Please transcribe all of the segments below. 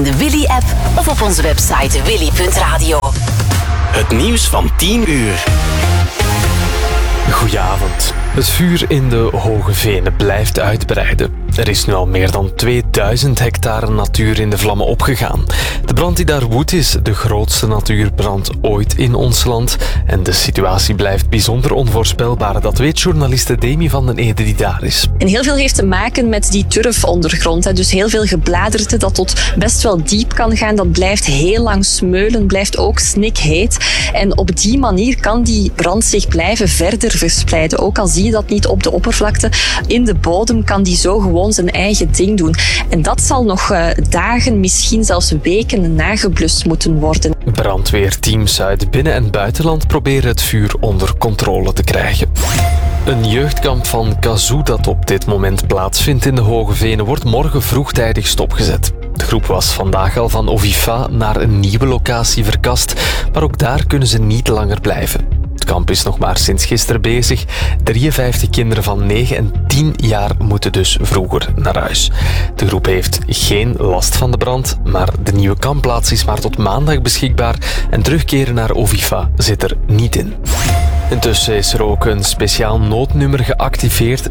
in de Willy-app of op onze website willy.radio. Het nieuws van 10 uur. Goedenavond. Het vuur in de Hoge Venen blijft uitbreiden. Er is nu al meer dan 2000 hectare natuur in de vlammen opgegaan. De brand die daar woedt is de grootste natuurbrand ooit in ons land. En de situatie blijft bijzonder onvoorspelbaar. Dat weet journaliste Demi van den Ede die daar is. En heel veel heeft te maken met die turfondergrond. Dus heel veel gebladerte dat tot best wel diep kan gaan. Dat blijft heel lang smeulen, blijft ook snikheet. En op die manier kan die brand zich blijven verder verspreiden. Ook al zie je dat niet op de oppervlakte. In de bodem kan die zo gewoon zijn eigen ding doen. En dat zal nog dagen, misschien zelfs weken nageblust moeten worden. Brandweerteams uit binnen- en buitenland proberen het vuur onder controle te krijgen. Een jeugdkamp van Kazoo dat op dit moment plaatsvindt in de Hoge Venen wordt morgen vroegtijdig stopgezet. De groep was vandaag al van Ovifa naar een nieuwe locatie verkast, maar ook daar kunnen ze niet langer blijven. Het kamp is nog maar sinds gisteren bezig. 53 kinderen van 9 en 10 jaar moeten dus vroeger naar huis. De groep heeft geen last van de brand, maar de nieuwe kampplaats is maar tot maandag beschikbaar en terugkeren naar Ovifa zit er niet in. Intussen is er ook een speciaal noodnummer geactiveerd,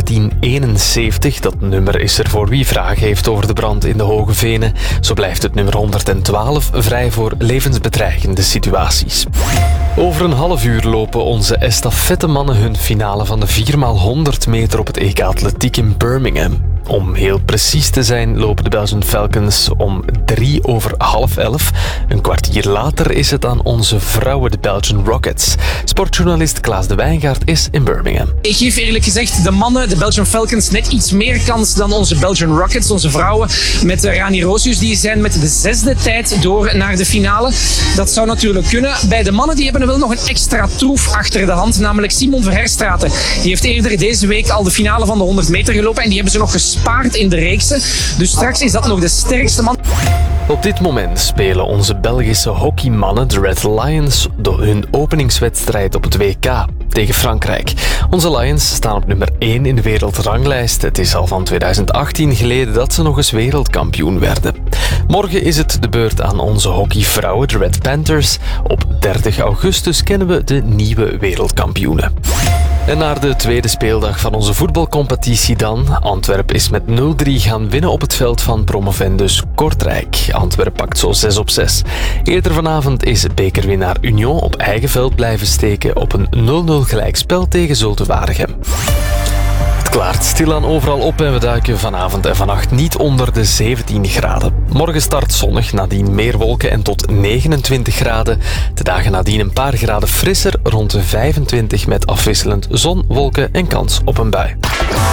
1771. Dat nummer is er voor wie vragen heeft over de brand in de Hoge Venen. Zo blijft het nummer 112 vrij voor levensbedreigende situaties. Over een half uur lopen onze estafettemannen hun finale van de 4x100 meter op het EK Atletiek in Birmingham. Om heel precies te zijn lopen de Belgian Falcons om 11:03. Een kwartier later is het aan onze vrouwen, de Belgian Rockets. Sportjournalist Klaas de Wijngaard is in Birmingham. Ik geef eerlijk gezegd de mannen, de Belgian Falcons, net iets meer kans dan onze Belgian Rockets, onze vrouwen. Met Rani Roosius, die zijn met de 6e tijd door naar de finale. Dat zou natuurlijk kunnen. Bij de mannen die hebben wel nog een extra troef achter de hand, namelijk Simon Verherstraten. Die heeft eerder deze week al de finale van de 100 meter gelopen en die hebben ze nog gespaard in de reeksen. Dus straks is dat nog de sterkste man. Op dit moment spelen onze Belgische hockeymannen, de Red Lions, hun openingswedstrijd op het WK tegen Frankrijk. Onze Lions staan op nummer 1 in de wereldranglijst. Het is al van 2018 geleden dat ze nog eens wereldkampioen werden. Morgen is het de beurt aan onze hockeyvrouwen, de Red Panthers. Op 30 augustus kennen we de nieuwe wereldkampioenen. En naar de tweede speeldag van onze voetbalcompetitie dan. Antwerpen is met 0-3 gaan winnen op het veld van promovendus Kortrijk. Antwerpen pakt zo 6-6. Eerder vanavond is bekerwinnaar Union op eigen veld blijven steken op een 0-0 gelijkspel tegen Zulte Waregem. Het klaart stilaan overal op en we duiken vanavond en vannacht niet onder de 17 graden. Morgen start zonnig, nadien meer wolken en tot 29 graden. De dagen nadien een paar graden frisser, rond de 25 met afwisselend zon, wolken en kans op een bui.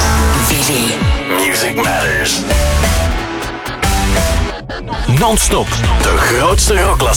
Music Matters. Non-stop de grootste rockklassiekers.